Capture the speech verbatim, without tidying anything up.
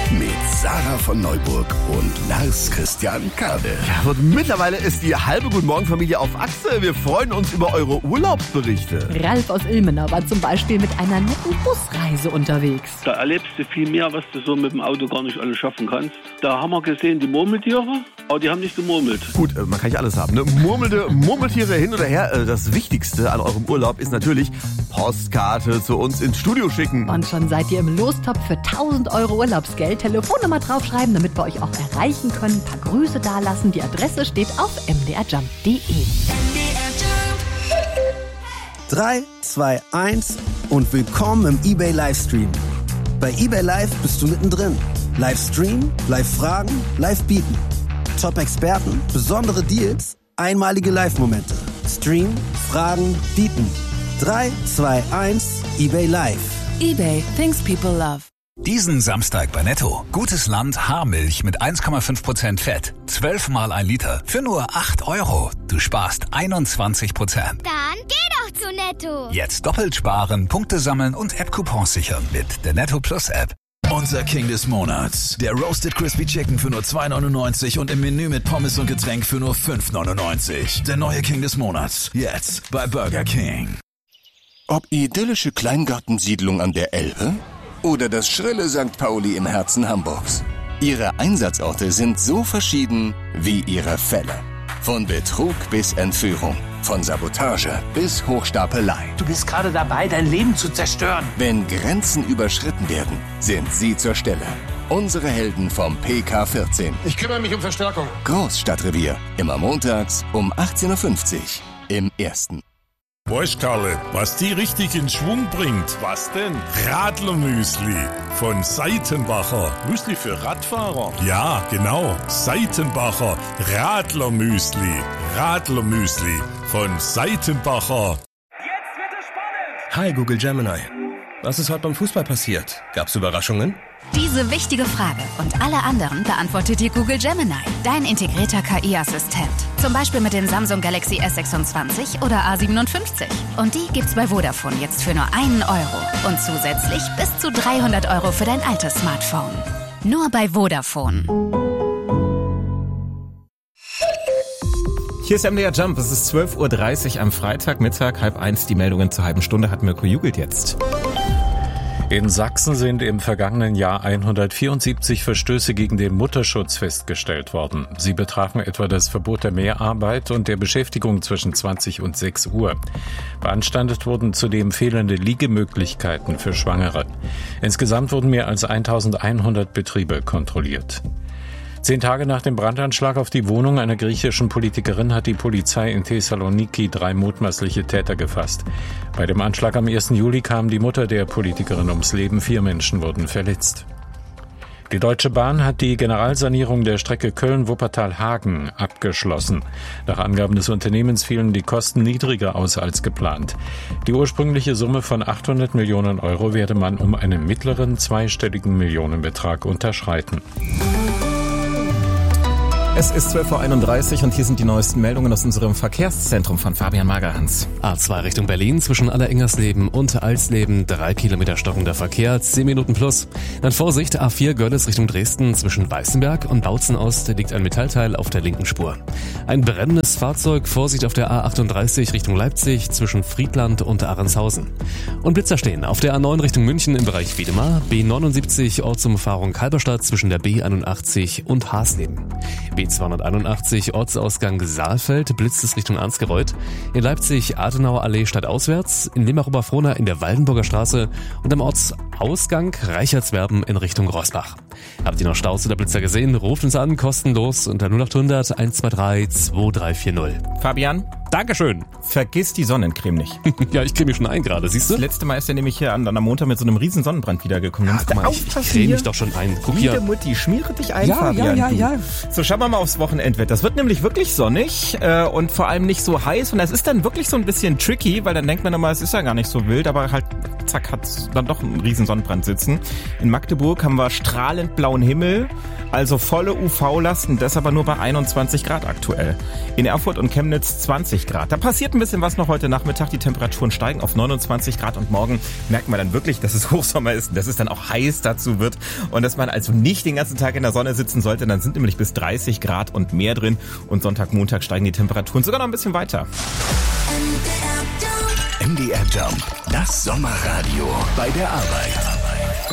mit Sarah von Neuburg und Lars Christian Kade. Ja, und mittlerweile ist die halbe Guten Morgen Familie auf Achse. Wir freuen uns über eure Urlaubsberichte. Ralf aus Ilmenau war zum Beispiel mit einer netten Busreise unterwegs. Da erlebst du viel mehr, was du so mit dem Auto gar nicht alles schaffen kannst. Da haben wir gesehen die Murmeltiere, aber die haben nicht gemurmelt. Gut, man kann nicht alles haben, ne? Murmelnde Murmeltiere hin oder her. Das Wichtigste an eurem Urlaub ist natürlich Postkarte zu uns ins Studio schicken. Und schon seid ihr im Lostopf für tausend Euro Urlaubsgeld. Telefonnummer draufschreiben, damit wir euch auch erreichen können. Ein paar Grüße dalassen. Die Adresse steht auf m d r jump punkt d e. drei, zwei, eins und willkommen im eBay Livestream. Bei eBay Live bist du mittendrin. Livestream, Live-Fragen, Live-Bieten. Top-Experten, besondere Deals, einmalige Live-Momente. Stream, Fragen, Bieten. drei, zwei, eins, eBay Live. eBay, things people love. Diesen Samstag bei Netto. Gutes Land Haarmilch mit eins Komma fünf Prozent Fett. zwölf mal ein Liter für nur acht Euro. Du sparst einundzwanzig Prozent. Dann geh doch zu Netto. Jetzt doppelt sparen, Punkte sammeln und App-Coupons sichern mit der Netto Plus App. Unser King des Monats. Der Roasted Crispy Chicken für nur zwei neunundneunzig und im Menü mit Pommes und Getränk für nur fünf neunundneunzig. Der neue King des Monats. Jetzt bei Burger King. Ob idyllische Kleingartensiedlung an der Elbe oder das schrille Sankt Pauli im Herzen Hamburgs. Ihre Einsatzorte sind so verschieden wie ihre Fälle. Von Betrug bis Entführung, von Sabotage bis Hochstapelei. Du bist gerade dabei, dein Leben zu zerstören. Wenn Grenzen überschritten werden, sind sie zur Stelle. Unsere Helden vom P K vierzehn. Ich kümmere mich um Verstärkung. Großstadtrevier, immer montags um achtzehn Uhr fünfzig im Ersten. Weißt Karle, was die richtig in Schwung bringt? Was denn? Radlermüsli von Seitenbacher. Müsli für Radfahrer? Ja, genau. Seitenbacher Radlermüsli. Radlermüsli von Seitenbacher. Jetzt wird es spannend! Hi Google Gemini. Was ist heute beim Fußball passiert? Gab's Überraschungen? Diese wichtige Frage und alle anderen beantwortet dir Google Gemini, dein integrierter K I-Assistent. Zum Beispiel mit dem Samsung Galaxy S sechsundzwanzig oder A siebenundfünfzig. Und die gibt's bei Vodafone jetzt für nur einen Euro. Und zusätzlich bis zu dreihundert Euro für dein altes Smartphone. Nur bei Vodafone. Hier ist M D R Jump, es ist zwölf Uhr dreißig am Freitagmittag, halb eins, die Meldungen zur halben Stunde hat Mirko Jugelt jetzt. In Sachsen sind im vergangenen Jahr hundertvierundsiebzig Verstöße gegen den Mutterschutz festgestellt worden. Sie betrafen etwa das Verbot der Mehrarbeit und der Beschäftigung zwischen zwanzig und sechs Uhr. Beanstandet wurden zudem fehlende Liegemöglichkeiten für Schwangere. Insgesamt wurden mehr als eintausendeinhundert Betriebe kontrolliert. Zehn Tage nach dem Brandanschlag auf die Wohnung einer griechischen Politikerin hat die Polizei in Thessaloniki drei mutmaßliche Täter gefasst. Bei dem Anschlag am ersten Juli kam die Mutter der Politikerin ums Leben. Vier Menschen wurden verletzt. Die Deutsche Bahn hat die Generalsanierung der Strecke Köln-Wuppertal-Hagen abgeschlossen. Nach Angaben des Unternehmens fielen die Kosten niedriger aus als geplant. Die ursprüngliche Summe von achthundert Millionen Euro werde man um einen mittleren zweistelligen Millionenbetrag unterschreiten. Es ist zwölf Uhr einunddreißig und hier sind die neuesten Meldungen aus unserem Verkehrszentrum von Fabian Magerhans. A zwei Richtung Berlin zwischen Allerengersleben und Alsleben, drei Kilometer stockender Verkehr, zehn Minuten plus. Dann Vorsicht, A vier Görlitz Richtung Dresden zwischen Weißenberg und Bautzen-Ost liegt ein Metallteil auf der linken Spur. Ein brennendes Fahrzeug, Vorsicht auf der A achtunddreißig Richtung Leipzig zwischen Friedland und Ahrendshausen. Und Blitzer stehen auf der A neun Richtung München im Bereich Wiedemar, B neunundsiebzig Ortsumfahrung Halberstadt zwischen der B einundachtzig und Hasleben. B zweihunderteinundachtzig Ortsausgang Saalfeld, blitzt es Richtung Ansgereuth. In Leipzig Adenauer Allee stadtauswärts, in Limach-Oberfrohna in der Waldenburger Straße und am Ortsausgang Reichertswerben in Richtung Rossbach. Habt ihr noch Staus oder Blitzer gesehen? Ruft uns an, kostenlos unter null acht hundert eins zwei drei zwei drei vier null. Fabian? Dankeschön. Vergiss die Sonnencreme nicht. Ja, ich creme mich schon ein gerade, siehst du? Das letzte Mal ist er nämlich hier an, an am Montag mit so einem riesen Sonnenbrand wiedergekommen. Ja, guck mal, ich, ich creme mich doch schon ein. Guck Liebe hier. Mutti, schmiere dich ein, ja, Fabian. Ja, ja, ja. So, schauen wir mal aufs Wochenendwetter. Das wird nämlich wirklich sonnig äh, und vor allem nicht so heiß. Und das ist dann wirklich so ein bisschen tricky, weil dann denkt man immer, es ist ja gar nicht so wild, aber halt, zack, hat dann doch einen riesen Sonnenbrand sitzen. In Magdeburg haben wir strahlend blauen Himmel. Also volle U V-Lasten, das aber nur bei einundzwanzig Grad aktuell. In Erfurt und Chemnitz zwanzig Grad. Da passiert ein bisschen was noch heute Nachmittag. Die Temperaturen steigen auf neunundzwanzig Grad und morgen merkt man dann wirklich, dass es Hochsommer ist und dass es dann auch heiß dazu wird und dass man also nicht den ganzen Tag in der Sonne sitzen sollte. Dann sind nämlich bis dreißig Grad und mehr drin und Sonntag, Montag steigen die Temperaturen sogar noch ein bisschen weiter. M D R Jump, das Sommerradio bei der Arbeit.